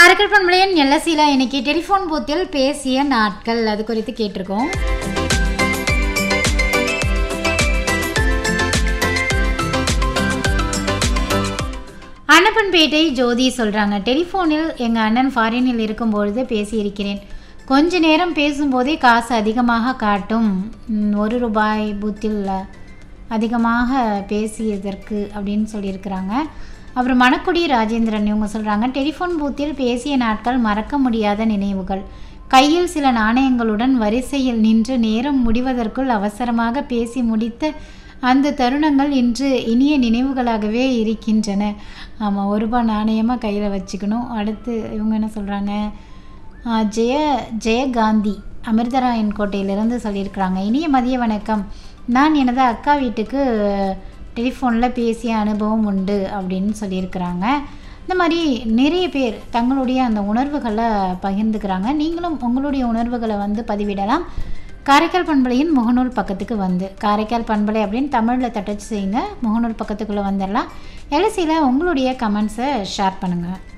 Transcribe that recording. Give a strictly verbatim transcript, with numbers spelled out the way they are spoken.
காரைக்கால் பண்பலையின் எல்எஸ்சியில் இன்னைக்கு டெலிஃபோன் பூத்தில் பேசிய நாட்கள் அது குறித்து கேட்டிருக்கோம். அன்னப்பன்பேட்டை ஜோதி சொல்கிறாங்க, டெலிஃபோனில் எங்கள் அண்ணன் ஃபாரினில் இருக்கும்பொழுது பேசியிருக்கிறேன். கொஞ்ச நேரம் பேசும்போதே காசு அதிகமாக காட்டும். ஒரு ரூபாய் பூத்தில் அதிகமாக பேசியதற்கு அப்படின்னு சொல்லியிருக்கிறாங்க. அப்புறம் மணக்குடி ராஜேந்திரன் இவங்க சொல்கிறாங்க, டெலிஃபோன் பூத்தில் பேசிய நாட்கள் மறக்க முடியாத நினைவுகள். கையில் சில நாணயங்களுடன் வரிசையில் நின்று நேரம் முடிவதற்குள் அவசரமாக பேசி முடித்த அந்த தருணங்கள் இன்று இனிய நினைவுகளாகவே இருக்கின்றன. ஆமாம், ஒரு ரூபாய் நாணயமாக கையில் வச்சுக்கணும். அடுத்து இவங்க என்ன சொல்கிறாங்க, ஜெய ஜெயகாந்தி அமிர்தராயன் கோட்டையிலிருந்து சொல்லியிருக்கிறாங்க, இனிய மதிய வணக்கம். நான் எனது அக்கா வீட்டுக்கு டெலிஃபோனில் பேசிய அனுபவம் உண்டு அப்படின்னு சொல்லியிருக்கிறாங்க. இந்த மாதிரி நிறைய பேர் தங்களுடைய அந்த உணர்வுகளை பகிர்ந்துக்கிறாங்க. நீங்களும் உங்களுடைய உணர்வுகளை வந்து பதிவிடலாம். காரைக்கால் பண்பலையின் முகநூல் பக்கத்துக்கு வந்து காரைக்கால் பண்பலை அப்படின்னு தமிழில் தட்டச்சு செய்யுங்க. முகநூல் பக்கத்துக்குள்ளே வந்துடலாம். எல்எஸ்சியில் உங்களுடைய கமெண்ட்ஸை ஷேர் பண்ணுங்கள்.